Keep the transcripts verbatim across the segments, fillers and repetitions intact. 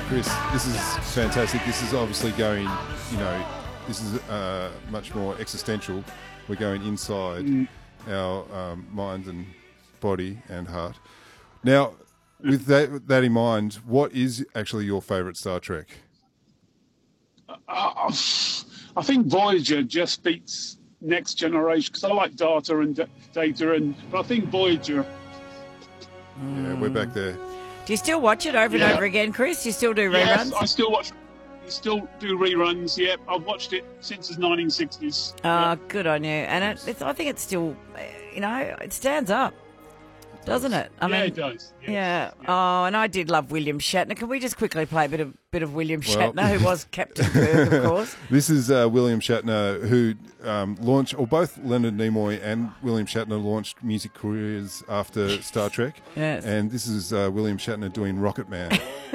Chris, this is fantastic. This is obviously going, you know, this is uh, much more existential. We're going inside mm. our um, mind and body and heart. Now, with that, that in mind, what is actually your favourite Star Trek? Uh, I think Voyager just beats Next Generation because I like Data and Data, and but I think Voyager. Yeah, we're back there. Do you still watch it over yeah. and over again, Chris? You still do reruns? Yes, I still watch. You still do reruns. Yeah, I've watched it since the nineteen sixties. Oh, yeah. Good on you. And it, it's, I think it's still, you know, it stands up. Doesn't it? I yeah, mean, it does. Yes. Yeah. yeah. Oh, and I did love William Shatner. Can we just quickly play a bit of bit of William Shatner, well, who was Captain Kirk, of course? This is uh, William Shatner, who um, launched, or both Leonard Nimoy and William Shatner launched music careers after Star Trek. Yes. And this is uh, William Shatner doing Rocket Man.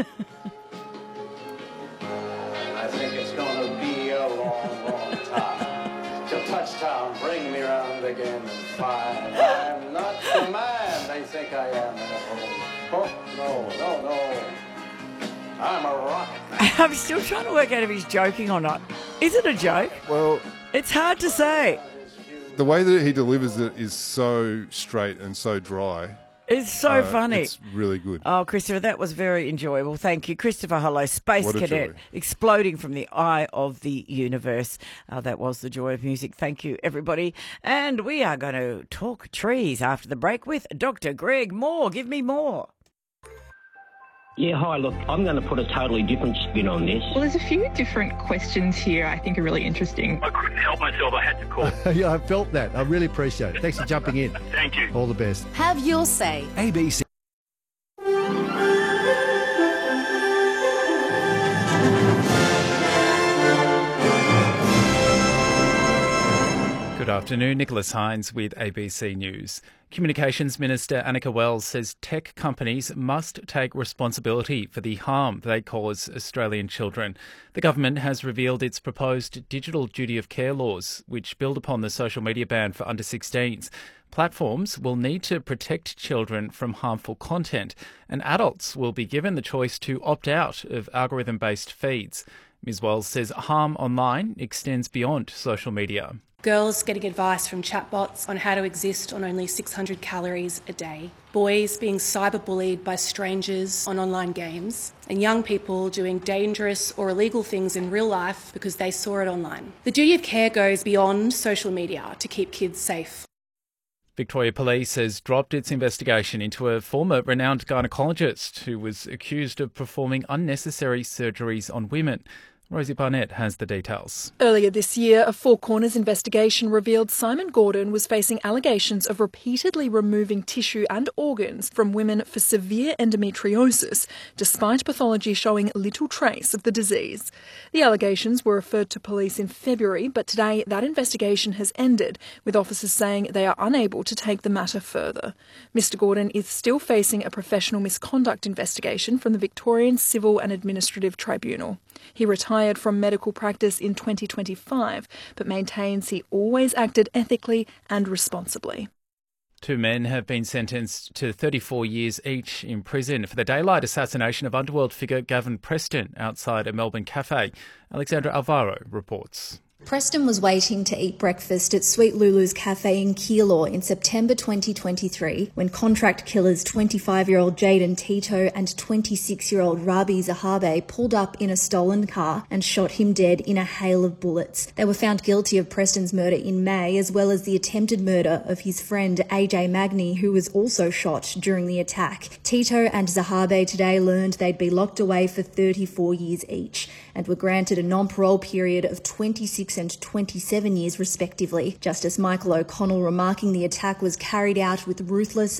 I think it's going to be a long, long time till touchdown bring me round again and find I'm not the man they think I am at home. Oh, no, no, no. I'm a rocket man. I'm still trying to work out if he's joking or not. Is it a joke? Well, it's hard to say. The way that he delivers it is so straight and so dry. It's so uh, funny. It's really good. Oh, Christopher, that was very enjoyable. Thank you. Christopher Hollow, Space What a Cadet, joy. exploding from the eye of the universe. Uh, that was the joy of music. Thank you, everybody. And we are going to talk trees after the break with Doctor Greg Moore. Give me more. Yeah, hi, look, I'm going to put a totally different spin on this. Well, there's a few different questions here I think are really interesting. I couldn't help myself, I had to call. Yeah, I felt that. I really appreciate it. Thanks for jumping in. Thank you. All the best. Have your say. A B C. Good afternoon, Nicholas Hines with A B C News. Communications Minister Annika Wells says tech companies must take responsibility for the harm they cause Australian children. The government has revealed its proposed digital duty of care laws, which build upon the social media ban for under sixteens. Platforms will need to protect children from harmful content, and adults will be given the choice to opt out of algorithm-based feeds. Miz Wells says harm online extends beyond social media. Girls getting advice from chatbots on how to exist on only six hundred calories a day. Boys being cyberbullied by strangers on online games. And young people doing dangerous or illegal things in real life because they saw it online. The duty of care goes beyond social media to keep kids safe. Victoria Police has dropped its investigation into a former renowned gynaecologist who was accused of performing unnecessary surgeries on women. Rosie Barnett has the details. Earlier this year, a Four Corners investigation revealed Simon Gordon was facing allegations of repeatedly removing tissue and organs from women for severe endometriosis, despite pathology showing little trace of the disease. The allegations were referred to police in February, but today that investigation has ended, with officers saying they are unable to take the matter further. Mister Gordon is still facing a professional misconduct investigation from the Victorian Civil and Administrative Tribunal. He retired from medical practice in twenty twenty-five, but maintains he always acted ethically and responsibly. Two men have been sentenced to thirty-four years each in prison for the daylight assassination of underworld figure Gavin Preston outside a Melbourne cafe. Alexandra Alvaro reports. Preston was waiting to eat breakfast at Sweet Lulu's cafe in Keilor in September twenty twenty-three when contract killers twenty-five-year-old Jaden Tito and twenty-six-year-old Rabi Zahabe pulled up in a stolen car and shot him dead in a hail of bullets. They were found guilty of Preston's murder in May, as well as the attempted murder of his friend A J Magni, who was also shot during the attack. Tito and Zahabe today learned they'd be locked away for thirty-four years each and were granted a non-parole period of twenty-six and twenty-seven years respectively. Justice Michael O'Connell remarking the attack was carried out with ruthless